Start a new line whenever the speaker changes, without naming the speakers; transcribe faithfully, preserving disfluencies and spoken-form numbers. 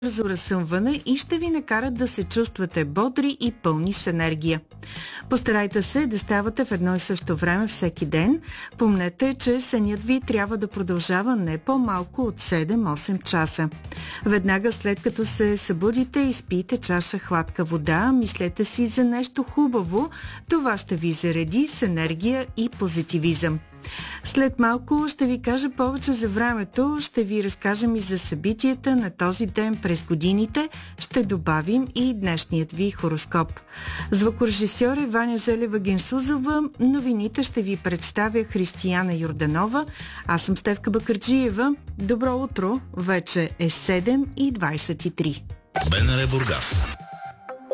за разсъмване и ще ви накарат да се чувствате бодри и пълни с енергия. Постарайте се да ставате в едно и също време всеки ден. Помнете, че сънят ви трябва да продължава не по-малко от седем-осем часа. Веднага след като се събудите, изпийте чаша хладка вода, мислете си за нещо хубаво. Това ще ви зареди с енергия и позитивизъм. След малко ще ви кажа повече за времето, ще ви разкажем и за събитията на този ден през годините, ще добавим и днешният ви хороскоп. Звукорежисьор е Ваня Желева-Генсузова, новините ще ви представя Християна Йорданова, аз съм Стефка Бакърджиева. Добро утро, вече е седем и двайсет и три.
БНР Бургас.